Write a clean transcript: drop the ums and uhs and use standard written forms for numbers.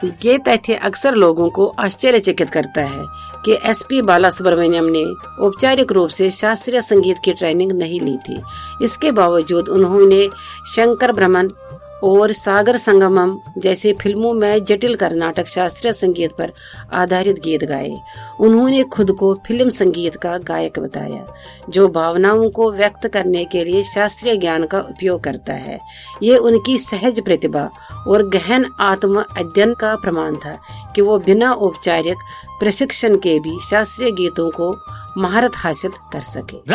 ये तथ्य अक्सर लोगों को आश्चर्यचकित करता है कि एसपी बालासुब्रमण्यम ने औपचारिक रूप से शास्त्रीय संगीत की ट्रेनिंग नहीं ली थी। इसके बावजूद उन्होंने शंकर भ्रमण और सागर संगमम जैसे फिल्मों में जटिल कर्नाटक शास्त्रीय संगीत पर आधारित गीत गाए। उन्होंने खुद को फिल्म संगीत का गायक बताया, जो भावनाओं को व्यक्त करने के लिए शास्त्रीय ज्ञान का उपयोग करता है। ये उनकी सहज प्रतिभा और गहन आत्म अध्ययन का प्रमाण था कि वो बिना औपचारिक प्रशिक्षण के भी शास्त्रीय गीतों को महारत हासिल कर सके।